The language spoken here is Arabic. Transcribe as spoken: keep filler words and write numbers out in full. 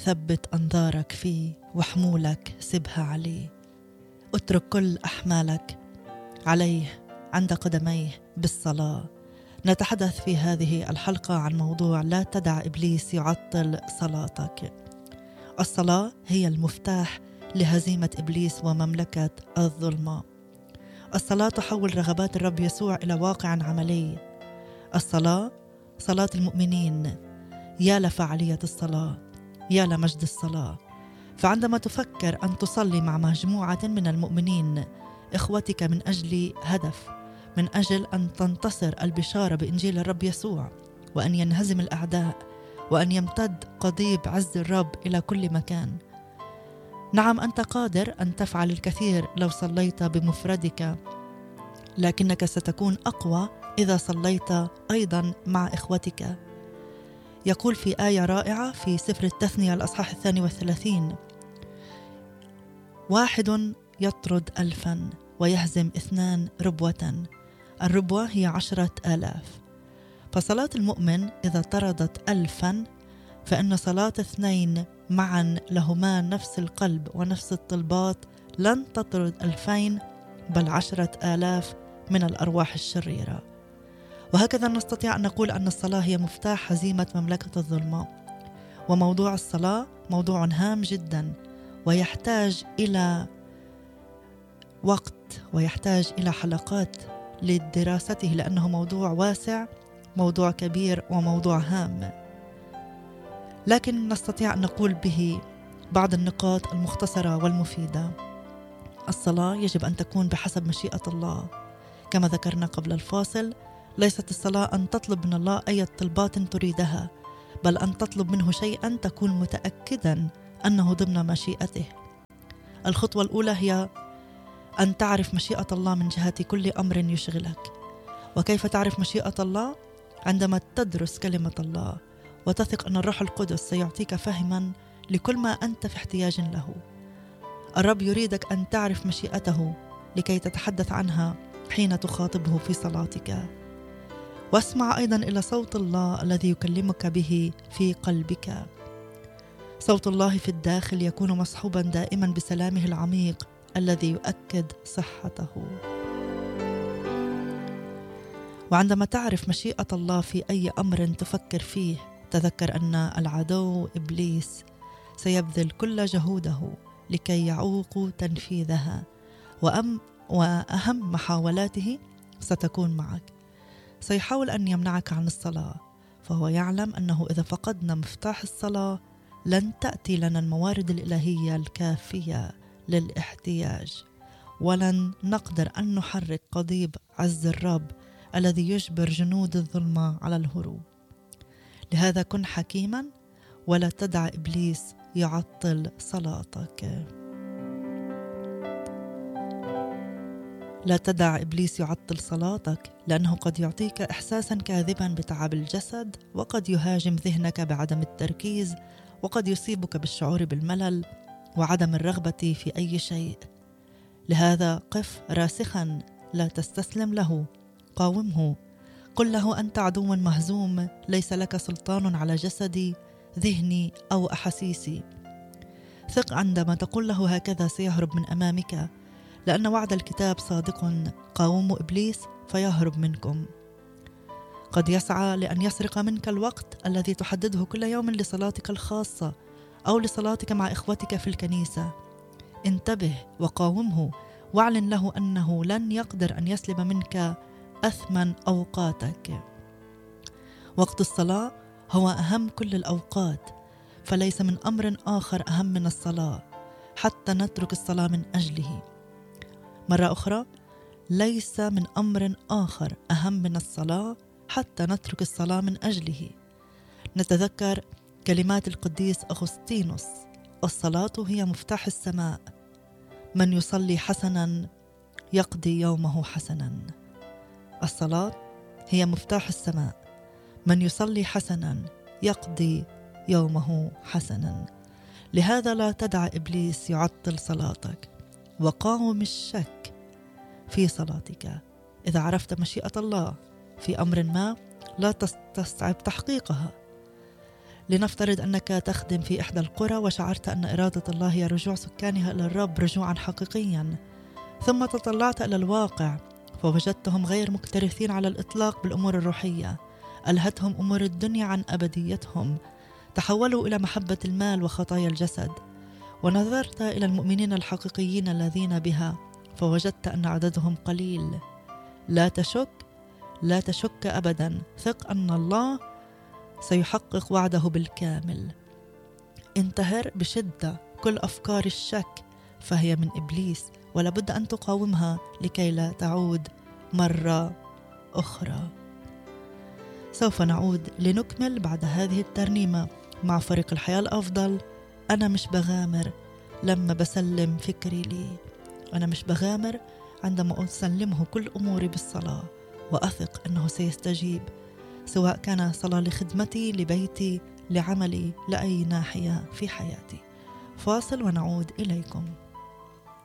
ثبت أنظارك فيه وحمولك سبها عليه. اترك كل أحمالك عليه عند قدميه بالصلاة. نتحدث في هذه الحلقة عن موضوع لا تدع إبليس يعطل صلاتك. الصلاة هي المفتاح لهزيمة إبليس ومملكة الظلمة. الصلاة تحول رغبات الرب يسوع إلى واقع عملي. الصلاة صلاة المؤمنين. يا لفعالية الصلاة، يا لمجد الصلاة. فعندما تفكر أن تصلي مع مجموعة من المؤمنين إخوتك من أجل هدف، من أجل أن تنتصر البشارة بإنجيل الرب يسوع، وأن ينهزم الأعداء، وأن يمتد قضيب عز الرب إلى كل مكان. نعم، أنت قادر أن تفعل الكثير لو صليت بمفردك، لكنك ستكون أقوى إذا صليت أيضا مع إخوتك. يقول في آية رائعة في سفر التثنية الأصحاح الثاني والثلاثين: واحد يطرد ألفا ويهزم اثنان ربوة. الربوة هي عشرة آلاف. فصلاة المؤمن إذا طردت ألفا، فإن صلاة اثنين معا لهما نفس القلب ونفس الطلبات لن تطرد ألفين بل عشرة آلاف من الأرواح الشريرة. وهكذا نستطيع أن نقول أن الصلاة هي مفتاح هزيمة مملكة الظلمة. وموضوع الصلاة موضوع هام جدا، ويحتاج إلى وقت ويحتاج إلى حلقات لدراسته، لأنه موضوع واسع، موضوع كبير، وموضوع هام. لكن نستطيع أن نقول به بعض النقاط المختصرة والمفيدة. الصلاة يجب أن تكون بحسب مشيئة الله. كما ذكرنا قبل الفاصل، ليست الصلاة أن تطلب من الله أي طلبات تريدها، بل أن تطلب منه شيئا تكون متأكدا أنه ضمن مشيئته. الخطوة الأولى هي أن تعرف مشيئة الله من جهة كل أمر يشغلك. وكيف تعرف مشيئة الله؟ عندما تدرس كلمة الله وتثق أن الروح القدس سيعطيك فهما لكل ما أنت في احتياج له. الرب يريدك أن تعرف مشيئته لكي تتحدث عنها حين تخاطبه في صلاتك. واسمع أيضا إلى صوت الله الذي يكلمك به في قلبك. صوت الله في الداخل يكون مصحوبا دائما بسلامه العميق الذي يؤكد صحته. وعندما تعرف مشيئة الله في أي أمر تفكر فيه، تذكر أن العدو إبليس سيبذل كل جهوده لكي يعوق تنفيذها، وأم وأهم محاولاته ستكون معك. سيحاول أن يمنعك عن الصلاة، فهو يعلم أنه إذا فقدنا مفتاح الصلاة لن تأتي لنا الموارد الإلهية الكافية للاحتياج، ولن نقدر أن نحرك قضيب عز الرب الذي يجبر جنود الظلمة على الهروب. لهذا كن حكيما ولا تدع إبليس يعطل صلاتك. لا تدع إبليس يعطل صلاتك، لأنه قد يعطيك إحساسا كاذبا بتعب الجسد، وقد يهاجم ذهنك بعدم التركيز، وقد يصيبك بالشعور بالملل وعدم الرغبة في أي شيء. لهذا قف راسخا، لا تستسلم له، قاومه، قل له أنت عدو مهزوم، ليس لك سلطان على جسدي، ذهني أو أحاسيسي. ثق عندما تقول له هكذا سيهرب من أمامك، لأن وعد الكتاب صادق: قاوموا إبليس فيهرب منكم. قد يسعى لأن يسرق منك الوقت الذي تحدده كل يوم لصلاتك الخاصة أو لصلاتك مع إخوتك في الكنيسة. انتبه وقاومه، واعلن له أنه لن يقدر أن يسلب منك أثمن أوقاتك. وقت الصلاة هو أهم كل الأوقات، فليس من أمر آخر أهم من الصلاة حتى نترك الصلاة من أجله. مرة أخرى، ليس من أمر آخر أهم من الصلاة حتى نترك الصلاة من أجله. نتذكر كلمات القديس أغسطينوس: الصلاة هي مفتاح السماء، من يصلي حسنا يقضي يومه حسنا. الصلاة هي مفتاح السماء، من يصلي حسنا يقضي يومه حسنا. لهذا لا تدع إبليس يعطل صلاتك، وقاوم الشك في صلاتك. إذا عرفت مشيئة الله في أمر ما لا تستصعب تحقيقها، لنفترض أنك تخدم في إحدى القرى وشعرت أن إرادة الله هي رجوع سكانها إلى الرب رجوعا حقيقيا، ثم تطلعت إلى الواقع فوجدتهم غير مكترثين على الإطلاق بالأمور الروحية، ألهتهم أمور الدنيا عن أبديتهم، تحولوا إلى محبة المال وخطايا الجسد. ونظرت إلى المؤمنين الحقيقيين الذين بها فوجدت أن عددهم قليل. لا تشك لا تشك أبدا، ثق أن الله سيحقق وعده بالكامل. انتهر بشدة كل أفكار الشك، فهي من إبليس ولابد أن تقاومها لكي لا تعود مرة أخرى. سوف نعود لنكمل بعد هذه الترنيمة مع فريق الحياة الأفضل. أنا مش بغامر لما بسلم فكري لي، أنا مش بغامر عندما أسلمه كل أموري بالصلاة وأثق أنه سيستجيب، سواء كان صلاة لخدمتي، لبيتي، لعملي، لأي ناحية في حياتي. فاصل ونعود إليكم.